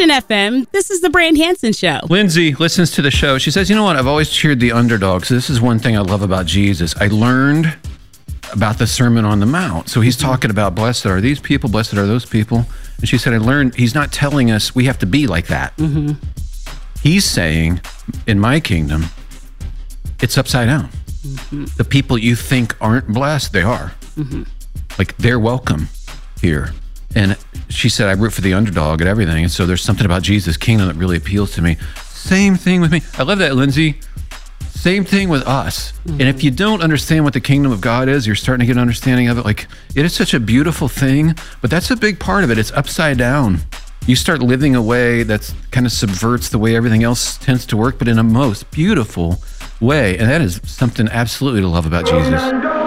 Christian FM. This is the Brand Hansen Show. Lindsay listens to the show. She says, you know what? I've always cheered the underdogs. This is one thing I love about Jesus. I learned about the Sermon on the Mount. So he's talking about blessed are these people, blessed are those people. And she said, I learned he's not telling us we have to be like that. Mm-hmm. He's saying, in my kingdom, it's upside down. Mm-hmm. The people you think aren't blessed, they are. Mm-hmm. Like, they're welcome here. And she said, I root for the underdog and everything. And so there's something about Jesus' kingdom that really appeals to me. Same thing with me. I love that, Lindsay. Same thing with us. Mm-hmm. And if you don't understand what the kingdom of God is, you're starting to get an understanding of it. Like, it is such a beautiful thing, but that's a big part of it. It's upside down. You start living a way that's kind of subverts the way everything else tends to work, but in a most beautiful way. And that is something absolutely to love about Jesus.